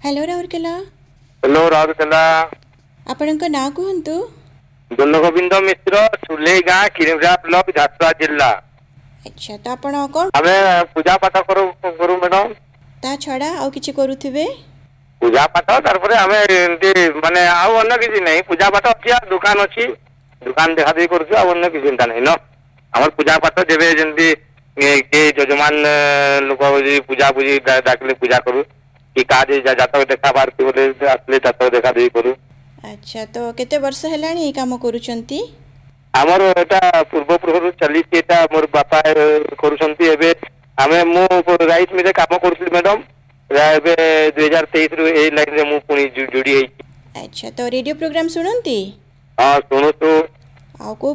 Hello Rourkela hello Rourkela आपणक ना कहतु दोन गोविंद मिश्र सुले गाँ किरिमरा ब्लॉक झारसुगुड़ा जिला। अच्छा तो आपण कौन हमें पूजा पाठ करू मैडम ता छड़ा आउ किछि करूथिबे पूजा पाठ तारपरे हमें एमती माने आउ अन्य किछि नहीं पूजा पाठ अछि दुकान अछि दुकान देखा देखी करू आ अन्य किछि चिंता नहीं न हमर पूजा पाठ जेबे जेमती के जजमान लोक पूजा पूजी डाकले पूजा करू कि काज जातक देखा बार बोले आसले जातक देखा देखी करू। अच्छा तो केते वर्ष हेलाणी ए काम करूचंती आमर एटा पूर्व पुरुष चली एटा मोर बापा करूछंती एबे हमें मु राइस मिले काम करथि मैडम एबे 2023 रु ए लाइन रे मु पुनी जुडी है। अच्छा तो रेडियो प्रोग्राम सुनंती हां सुनु तो आउ को